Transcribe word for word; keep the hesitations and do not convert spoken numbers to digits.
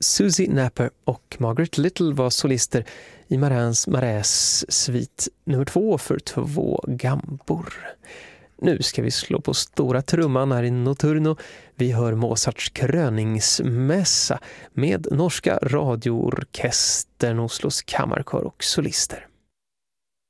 Susie Napper och Margaret Little var solister i Marins Marais svit nummer två för två gambor. Nu ska vi slå på stora trumman här i Notturno. Vi hör Mozarts kröningsmässa med norska radioorkestern, Oslos kammarkör och solister.